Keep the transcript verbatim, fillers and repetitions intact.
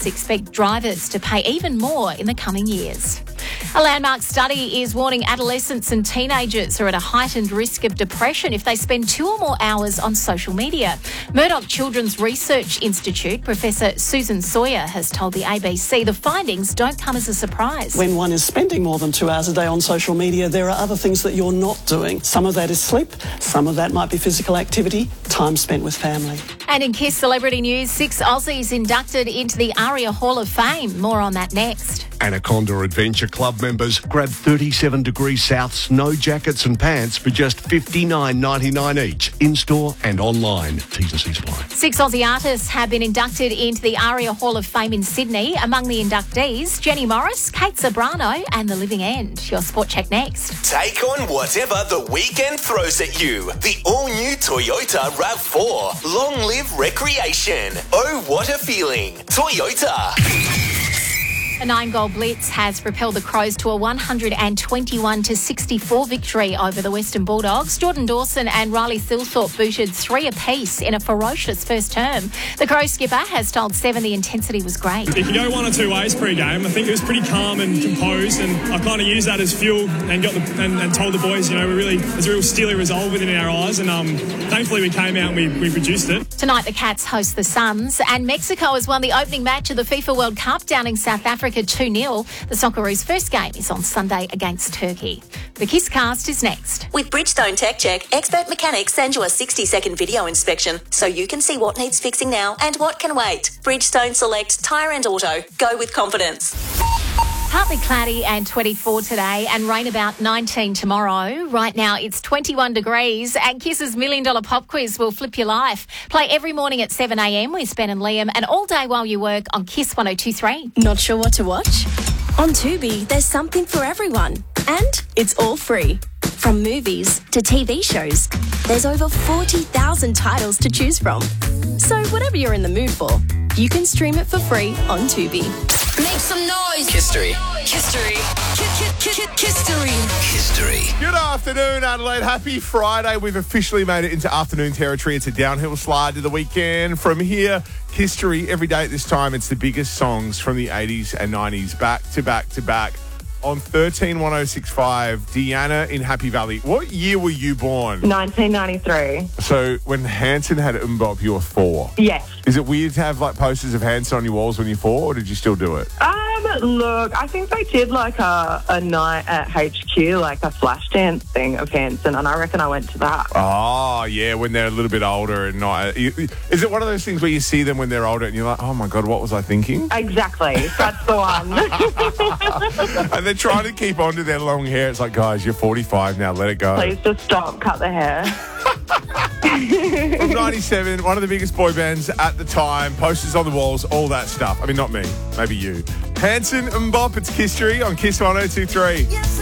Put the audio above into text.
experts expect drivers to pay even more in the coming years. A landmark study is warning adolescents and teenagers are at a heightened risk of depression if they spend two or more hours on social media. Murdoch Children's Research Institute Professor Susan Sawyer has told the A B C the findings don't come as a surprise. When one is spending more than two hours a day on social media, there are other things that you're not doing. Some of that is sleep, some of that might be physical activity, time spent with family. And in KISS celebrity news, six Aussies inducted into the ARIA Hall of Fame. More on that next. Anaconda Adventure Club members grab thirty-seven degrees south snow jackets and pants for just fifty-nine ninety-nine each, in-store and online. T's and C's apply. Six Aussie artists have been inducted into the ARIA Hall of Fame in Sydney. Among the inductees, Jenny Morris, Kate Sobrano and The Living End. Your Sport Check next. Take on whatever the weekend throws at you. The all-new Toyota RAV four. Long live recreation. Oh, what a feeling. Toyota. A nine-goal blitz has propelled the Crows to a one hundred twenty-one to sixty-four victory over the Western Bulldogs. Jordan Dawson and Riley Thilthorpe booted three apiece in a ferocious first term. The Crows skipper has told Seven the intensity was great. It could go one or two ways pre-game. I think it was pretty calm and composed, and I kind of used that as fuel and got the, and, and told the boys, you know, we really there's a real steely resolve within our eyes, and um, thankfully we came out and we, we produced it. Tonight the Cats host the Suns, and Mexico has won the opening match of the FIFA World Cup, downing South Africa two nil. The Socceroos' first game is on Sunday against Turkey. The KISS Cast is next. With Bridgestone Tech Check, expert mechanics send you a sixty-second video inspection so you can see what needs fixing now and what can wait. Bridgestone Select Tyre and Auto. Go with confidence. Partly cloudy and twenty-four today, and rain about nineteen tomorrow. Right now it's twenty-one degrees, and Kiss's Million Dollar Pop Quiz will flip your life. Play every morning at seven a.m. with Ben and Liam, and all day while you work on KISS one oh two three. Not sure what to watch? On Tubi, there's something for everyone, and it's all free. From movies to T V shows, there's over forty thousand titles to choose from. So whatever you're in the mood for, you can stream it for free on Tubi. Make some noise. History. History. History. History. Good afternoon, Adelaide. Happy Friday. We've officially made it into afternoon territory. It's a downhill slide to the weekend. From here, history every day at this time. It's the biggest songs from the eighties and nineties, back to back to back. On thirteen one oh six five, Deanna in Happy Valley. What year were you born? nineteen ninety-three. So when Hanson had Mbop, you were four? Yes. Is it weird to have like posters of Hanson on your walls when you're four, or did you still do it? Um, look, I think they did like a, a night at H Q, like a flash dance thing of Hanson, and I reckon I went to that. Oh, yeah, when they're a little bit older and not... Is it one of those things where you see them when they're older and you're like, oh my God, what was I thinking? Exactly. That's the one. And they're trying to keep on to their long hair. It's like, guys, you're forty-five now, let it go. Please just stop, cut the hair. From ninety-seven, one of the biggest boy bands at the time, posters on the walls, all that stuff. I mean, not me, maybe you. Hanson Mbop, it's History on KISS one oh two three.